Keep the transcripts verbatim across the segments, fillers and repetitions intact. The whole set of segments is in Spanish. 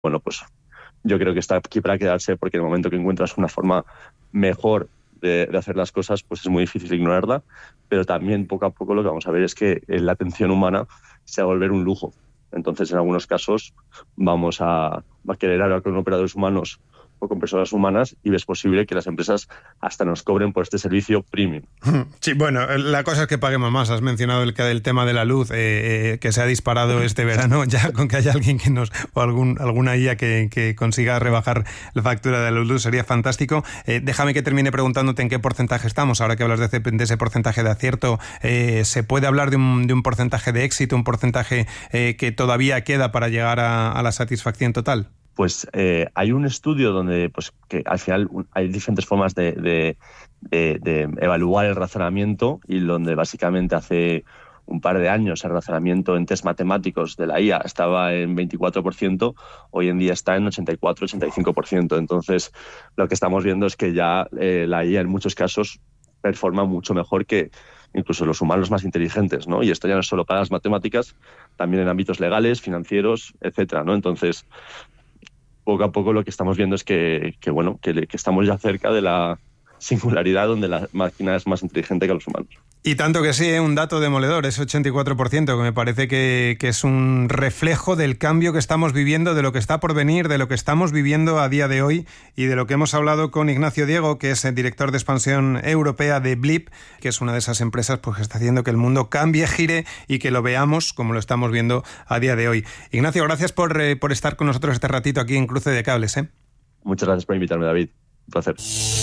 bueno, pues yo creo que está aquí para quedarse, porque en el momento que encuentras una forma mejor de, de hacer las cosas, pues es muy difícil ignorarla, pero también poco a poco lo que vamos a ver es que la atención humana se va a volver un lujo. Entonces, en algunos casos vamos a, a querer hablar con operadores humanos o con personas humanas, y es posible que las empresas hasta nos cobren por este servicio premium. Sí, bueno, la cosa es que paguemos más. Has mencionado el, el tema de la luz, eh, eh, que se ha disparado este verano, ya con que haya alguien que nos, o algún, alguna I A que, que consiga rebajar la factura de la luz, sería fantástico. Eh, déjame que termine preguntándote en qué porcentaje estamos. Ahora que hablas de ese, de ese porcentaje de acierto, eh, ¿se puede hablar de un, de un porcentaje de éxito, un porcentaje eh, que todavía queda para llegar a, a la satisfacción total? Pues eh, hay un estudio donde, pues, que al final hay diferentes formas de, de, de, de evaluar el razonamiento, y donde básicamente hace un par de años el razonamiento en test matemáticos de la I A estaba en veinticuatro por ciento, hoy en día está en ochenta y cuatro a ochenta y cinco por ciento. Entonces, lo que estamos viendo es que ya eh, la I A en muchos casos performa mucho mejor que incluso los humanos más inteligentes, ¿no? Y esto ya no es solo para las matemáticas, también en ámbitos legales, financieros, etcétera, ¿no? Entonces, poco a poco lo que estamos viendo es que, que bueno, que, que estamos ya cerca de la singularidad donde la máquina es más inteligente que los humanos. Y tanto que sí, ¿eh? Un dato demoledor, ese ochenta y cuatro por ciento, que me parece que, que es un reflejo del cambio que estamos viviendo, de lo que está por venir, de lo que estamos viviendo a día de hoy, y de lo que hemos hablado con Ignacio Diego, que es el director de expansión europea de Blip, que es una de esas empresas pues, que está haciendo que el mundo cambie, gire y que lo veamos como lo estamos viendo a día de hoy. Ignacio, gracias por, eh, por estar con nosotros este ratito aquí en Cruce de Cables. ¿eh? Muchas gracias por invitarme, David. Un placer.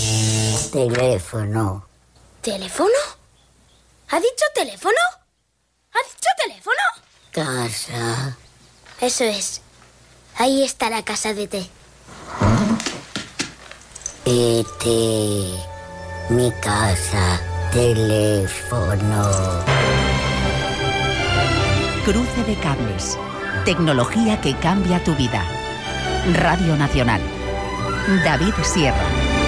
Teléfono. ¿Teléfono? ¿Ha dicho teléfono? ¿Ha dicho teléfono? Casa. Eso es. Ahí está la casa de té. Este... Mi casa. Teléfono. Cruce de Cables. Tecnología que cambia tu vida. Radio Nacional. David Sierra.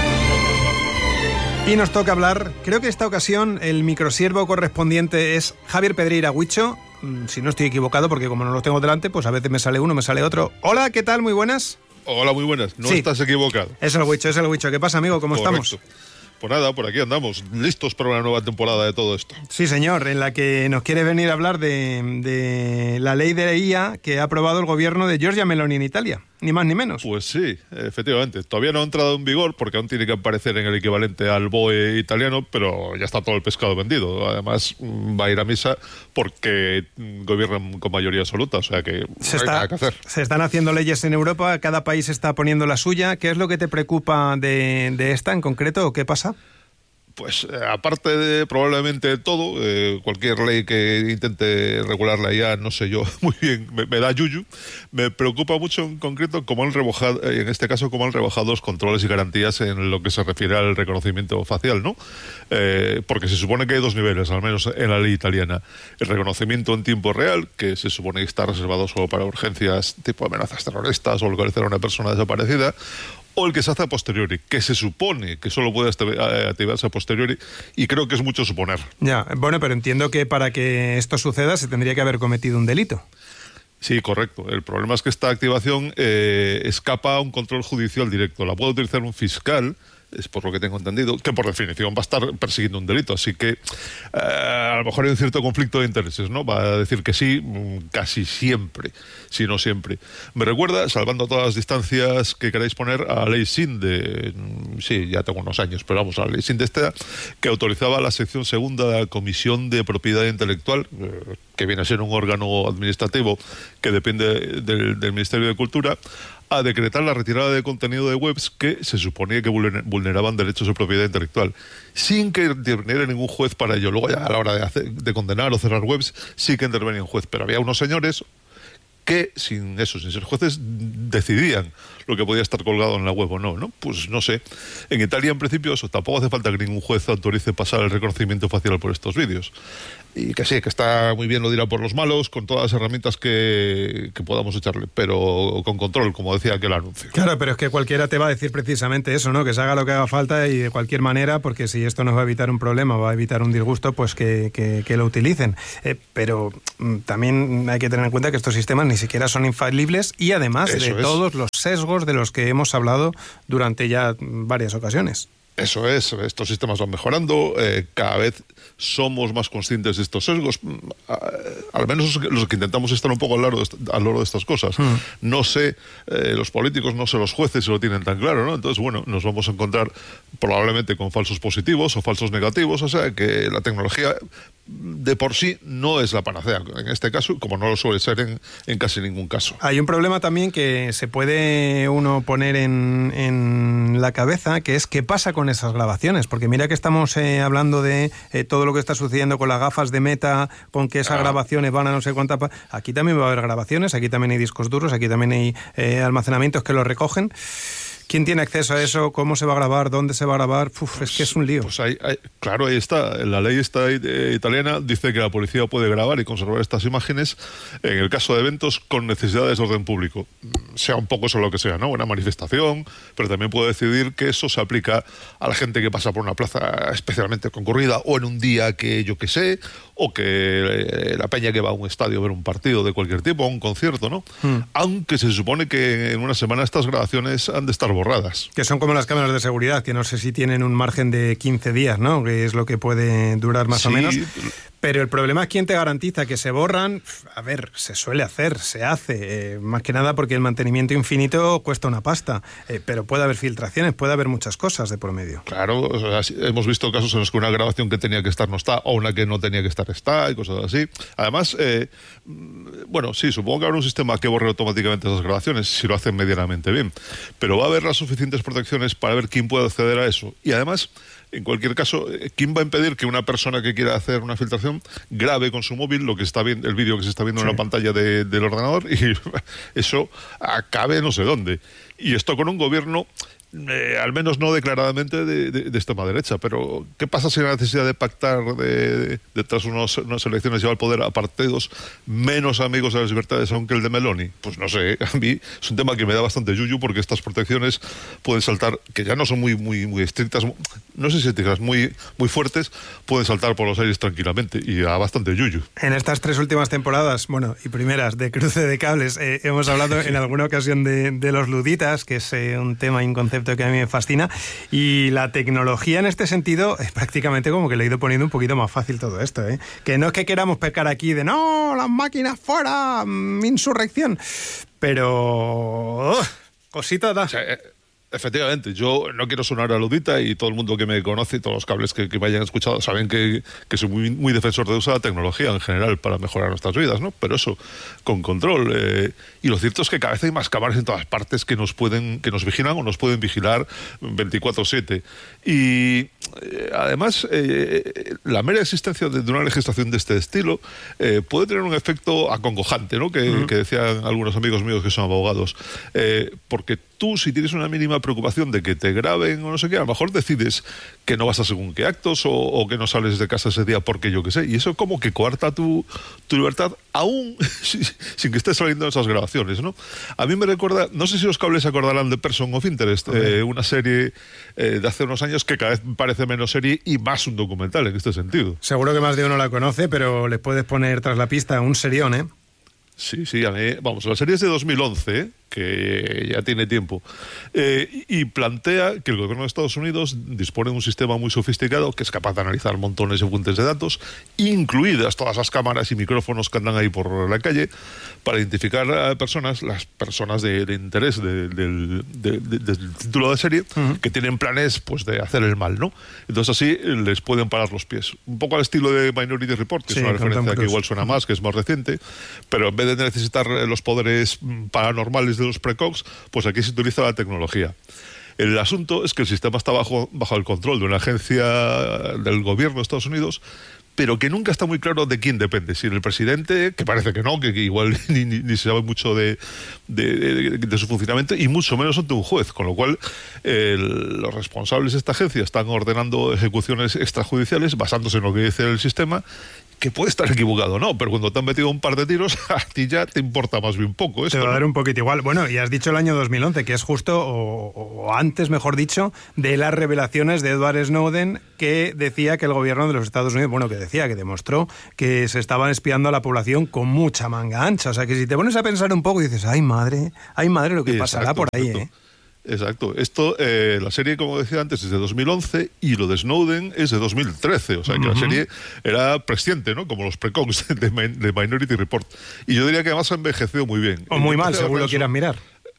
Y nos toca hablar, creo que esta ocasión el microsiervo correspondiente es Javier Pedreira Huicho, si no estoy equivocado, porque como no los tengo delante, pues a veces me sale uno, me sale otro. Hola, ¿qué tal? Muy buenas. Hola, muy buenas. No sí. Estás equivocado. Es el Huicho, es el Huicho. ¿Qué pasa, amigo? ¿Cómo Correcto. estamos? Pues nada, por aquí andamos, listos para una nueva temporada de todo esto. Sí, señor, en la que nos quiere venir a hablar de, de la ley de I A que ha aprobado el gobierno de Giorgia Meloni en Italia. Ni más ni menos. Pues sí, efectivamente. Todavía no ha entrado en vigor porque aún tiene que aparecer en el equivalente al B O E italiano, pero ya está todo el pescado vendido. Además, va a ir a misa porque gobiernan con mayoría absoluta, o sea que se no hay está, nada que hacer. Se están haciendo leyes en Europa, cada país está poniendo la suya. ¿Qué es lo que te preocupa de, de esta en concreto o qué pasa? Pues eh, aparte de probablemente todo, eh, cualquier ley que intente regularla ya, no sé yo, muy bien, me, me da yuyu. Me preocupa mucho en concreto cómo han rebajado, en este caso, cómo han rebajado los controles y garantías en lo que se refiere al reconocimiento facial, ¿no? Eh, porque se supone que hay dos niveles, al menos en la ley italiana. El reconocimiento en tiempo real, que se supone que está reservado solo para urgencias tipo amenazas terroristas o localizar a una persona desaparecida, o el que se hace a posteriori, que se supone que solo puede activarse a posteriori, y creo que es mucho suponer. Ya, bueno, pero entiendo que para que esto suceda se tendría que haber cometido un delito. Sí, correcto. El problema es que esta activación eh, escapa a un control judicial directo. La puede utilizar un fiscal, es por lo que tengo entendido, que por definición va a estar persiguiendo un delito. Así que eh, a lo mejor hay un cierto conflicto de intereses, ¿no? Va a decir que sí casi siempre, si no siempre. Me recuerda, salvando todas las distancias que queráis poner, a la ley SINDE, sí, ya tengo unos años, pero vamos, a la ley SINDE esta, que autorizaba la sección segunda de la Comisión de Propiedad Intelectual, eh, que viene a ser un órgano administrativo que depende del, del Ministerio de Cultura, a decretar la retirada de contenido de webs que se suponía que vulneraban derechos de propiedad intelectual, sin que interviniera ningún juez para ello. Luego ya a la hora de, hacer, de condenar o cerrar webs sí que intervenía un juez, pero había unos señores que sin eso, sin ser jueces, decidían lo que podía estar colgado en la web o no, ¿no? Pues no sé. En Italia, en principio, eso tampoco hace falta que ningún juez autorice pasar el reconocimiento facial por estos vídeos. y que sí, que está muy bien, lo dirá por los malos, con todas las herramientas que, que podamos echarle, pero con control, como decía aquel anuncio. Claro, pero es que cualquiera te va a decir precisamente eso, ¿no? Que se haga lo que haga falta y de cualquier manera, porque si esto nos va a evitar un problema, va a evitar un disgusto, pues que, que, que lo utilicen. Eh, pero mm, también hay que tener en cuenta que estos sistemas ni siquiera son infalibles y además Eso de es. todos los sesgos de los que hemos hablado durante ya varias ocasiones. Eso es, estos sistemas van mejorando, eh, cada vez somos más conscientes de estos sesgos, al menos los que intentamos estar un poco al largo de, al largo de estas cosas. Mm. No sé, eh, los políticos, no sé, los jueces se lo tienen tan claro, ¿no? Entonces, bueno, nos vamos a encontrar probablemente con falsos positivos o falsos negativos, o sea, que la tecnología de por sí no es la panacea en este caso, como no lo suele ser en, en casi ningún caso. Hay un problema también que se puede uno poner en, en la cabeza, que es qué pasa con esas grabaciones, porque mira que estamos eh, hablando de eh, todo lo que está sucediendo con las gafas de Meta, con que esas ah. grabaciones van a no sé cuántas... Pa- aquí también va a haber grabaciones, aquí también hay discos duros, aquí también hay eh, almacenamientos que los recogen. ¿Quién tiene acceso a eso? ¿Cómo se va a grabar? ¿Dónde se va a grabar? Uf, pues, es que es un lío. Pues hay, hay, claro, ahí está. La ley esta eh, italiana dice que la policía puede grabar y conservar estas imágenes en el caso de eventos con necesidades de orden público. Sea un poco eso lo que sea, ¿no? Una manifestación, pero también puede decidir que eso se aplica a la gente que pasa por una plaza especialmente concurrida o en un día que yo que sé, o que eh, la peña que va a un estadio a ver un partido de cualquier tipo, a un concierto, ¿no? Hmm. Aunque se supone que en una semana estas grabaciones han de estar borradas. Que son como las cámaras de seguridad, que no sé si tienen un margen de quince días, ¿no? Que es lo que puede durar más sí. o menos. Pero el problema es quién te garantiza que se borran. A ver, se suele hacer, se hace, eh, más que nada porque el mantenimiento infinito cuesta una pasta, eh, pero puede haber filtraciones, puede haber muchas cosas de por medio. Claro, o sea, hemos visto casos en los que una grabación que tenía que estar no está, o una que no tenía que estar está, y cosas así. Además, eh, bueno, sí, supongo que habrá un sistema que borre automáticamente esas grabaciones, si lo hacen medianamente bien, pero va a haber las suficientes protecciones para ver quién puede acceder a eso. Y además, en cualquier caso, ¿quién va a impedir que una persona que quiera hacer una filtración grabe con su móvil lo que está viendo, el vídeo que se está viendo sí. en la pantalla de, del ordenador y eso acabe no sé dónde? Y esto con un gobierno, eh, al menos no declaradamente de, de, de extrema derecha, pero ¿qué pasa si la necesidad de pactar de, de, de tras unos, unas elecciones lleva al poder a partidos menos amigos de las libertades aunque el de Meloni? Pues no sé, a mí es un tema que me da bastante yuyu porque estas protecciones pueden saltar, que ya no son muy muy muy estrictas, no sé si estrictas, muy, muy fuertes, pueden saltar por los aires tranquilamente y da bastante yuyu. En estas tres últimas temporadas, bueno, y primeras de Cruce de Cables, eh, hemos hablado en alguna ocasión de, de los luditas, que es eh, un tema y un concepto que a mí me fascina, y la tecnología en este sentido es prácticamente como que le he ido poniendo un poquito más fácil todo esto, ¿eh? Que no es que queramos pecar aquí de no, las máquinas fuera, insurrección, pero uh, cosita da. O sea, eh... Efectivamente, yo no quiero sonar a ludita y todo el mundo que me conoce y todos los cables que, que me hayan escuchado saben que, que soy muy, muy defensor de usar la tecnología en general para mejorar nuestras vidas, ¿no? Pero eso, con control. Eh, y lo cierto es que cada vez hay más cámaras en todas partes que nos pueden, que nos vigilan o nos pueden vigilar veinticuatro siete. Y eh, además, eh, la mera existencia de, de una legislación de este estilo eh, puede tener un efecto acongojante, ¿no? Que, uh-huh. que decían algunos amigos míos que son abogados. Eh, porque tú, si tienes una mínima preocupación de que te graben o no sé qué, a lo mejor decides que no vas a según qué actos o, o que no sales de casa ese día porque yo qué sé, y eso como que coarta tu, tu libertad aún sin que estés saliendo de esas grabaciones, ¿no? A mí me recuerda, no sé si los cables se acordarán de Person of Interest, okay. eh, una serie eh, de hace unos años que cada vez parece menos serie y más un documental en este sentido. Seguro que más de uno la conoce, pero les puedes poner tras la pista un serión, ¿eh? Sí, sí, a mí, vamos, la serie es de dos mil once, ¿eh? Que ya tiene tiempo, eh, y plantea que el gobierno de Estados Unidos dispone de un sistema muy sofisticado que es capaz de analizar montones de fuentes de datos, incluidas todas las cámaras y micrófonos que andan ahí por la calle, para identificar a personas, las personas de, de interés de, de, de, de, de, del título de serie, uh-huh. que tienen planes pues de hacer el mal, ¿no? Entonces así les pueden parar los pies. Un poco al estilo de Minority Report, que sí, es una referencia que igual suena más, que es más reciente, pero en vez de necesitar los poderes paranormales de los precogs, pues aquí se utiliza la tecnología. El asunto es que el sistema está bajo, bajo el control de una agencia del gobierno de Estados Unidos, pero que nunca está muy claro de quién depende. Si el presidente, que parece que no, que, que igual ni, ni, ni se sabe mucho de, de, de, de su funcionamiento, y mucho menos ante un juez, con lo cual el, los responsables de esta agencia están ordenando ejecuciones extrajudiciales basándose en lo que dice el sistema, que puede estar equivocado, ¿no? Pero cuando te han metido un par de tiros, a ti ya te importa más bien poco esto, te va a dar ¿no? un poquito igual. Bueno, y has dicho el año dos mil once, que es justo, o, o antes, mejor dicho, de las revelaciones de Edward Snowden, que decía que el gobierno de los Estados Unidos, bueno, que decía, que demostró que se estaban espiando a la población con mucha manga ancha. O sea, que si te pones a pensar un poco y dices, ay madre, ay madre lo que Exacto, pasará por ahí, exacto. ¿eh? Exacto. Esto, eh, la serie, como decía antes, es de dos mil once y lo de Snowden es de dos mil trece. O sea, que uh-huh. la serie era presciente, ¿no? Como los precons de, de Minority Report. Y yo diría que además ha envejecido muy bien. O muy mal, según lo quieras mirar.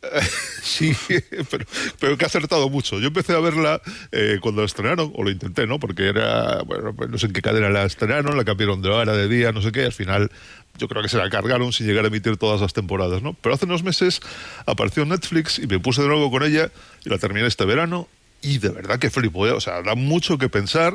Sí, pero, pero que ha acertado mucho. Yo empecé a verla eh, cuando la estrenaron, o lo intenté, ¿no? Porque era, bueno, no sé en qué cadena la estrenaron, la cambiaron de hora, de día, no sé qué. Al final, yo creo que se la cargaron sin llegar a emitir todas las temporadas, ¿no? Pero hace unos meses apareció en Netflix y me puse de nuevo con ella y la terminé este verano. Y de verdad que flipo, ¿eh? O sea, da mucho que pensar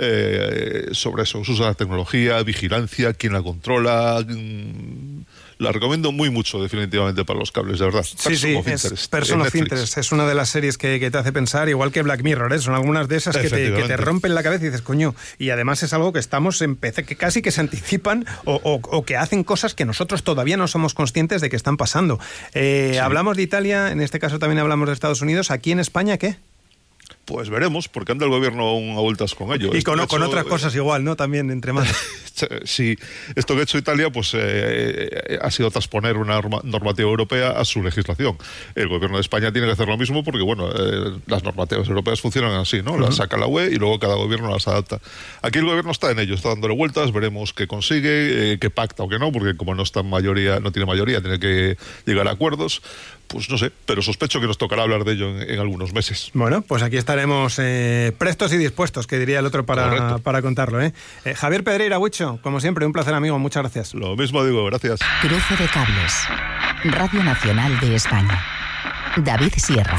eh, sobre eso, uso de la tecnología, vigilancia, quién la controla. Mmm, la recomiendo muy mucho, definitivamente, para los cables, de verdad. Sí, Person sí, of es Interest, Person of Interest. Es una de las series que, que te hace pensar, igual que Black Mirror, ¿eh? Son algunas de esas que te, que te rompen la cabeza y dices, coño, y además es algo que estamos en P C, que casi que se anticipan o, o, o que hacen cosas que nosotros todavía no somos conscientes de que están pasando. Eh, sí. Hablamos de Italia, en este caso también hablamos de Estados Unidos. ¿Aquí en España qué? Pues veremos, porque anda el gobierno aún a vueltas con ello. Y con, hecho, con otras cosas igual, ¿no? También entre manos. Sí, esto que ha hecho Italia pues eh, ha sido transponer una norma, normativa europea a su legislación. El gobierno de España tiene que hacer lo mismo porque, bueno, eh, las normativas europeas funcionan así, ¿no? Las saca la U E y luego cada gobierno las adapta. Aquí el gobierno está en ello, está dándole vueltas, veremos qué consigue, eh, qué pacta o qué no, porque como no está en mayoría, no tiene mayoría, tiene que llegar a acuerdos. Pues no sé, pero sospecho que nos tocará hablar de ello en, en algunos meses. Bueno, pues aquí estaremos eh, prestos y dispuestos, que diría el otro, para, para contarlo. ¿eh? Eh, Javier Pedreira, Huicho, como siempre, un placer, amigo, muchas gracias. Lo mismo digo, gracias. Cruce de cables. Radio Nacional de España. David Sierra.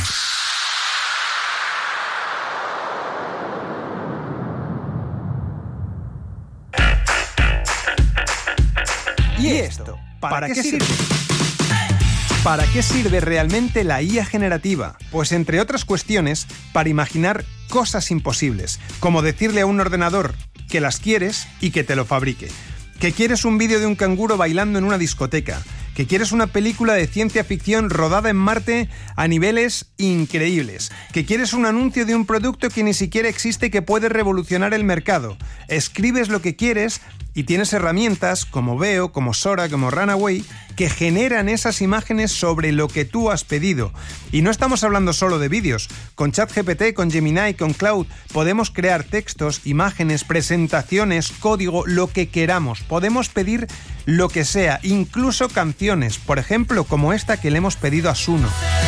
¿Y esto? ¿Para, ¿para qué, qué sirve? ¿Para qué sirve realmente la I A generativa? Pues entre otras cuestiones, para imaginar cosas imposibles, como decirle a un ordenador que las quieres y que te lo fabrique, que quieres un vídeo de un canguro bailando en una discoteca, que quieres una película de ciencia ficción rodada en Marte a niveles increíbles, que quieres un anuncio de un producto que ni siquiera existe y que puede revolucionar el mercado. Escribes lo que quieres y tienes herramientas como Veo, como Sora, como Runaway, que generan esas imágenes sobre lo que tú has pedido. Y no estamos hablando solo de vídeos. Con ChatGPT, con Gemini, con Cloud, podemos crear textos, imágenes, presentaciones, código, lo que queramos. Podemos pedir lo que sea, incluso canciones, por ejemplo, como esta que le hemos pedido a Suno.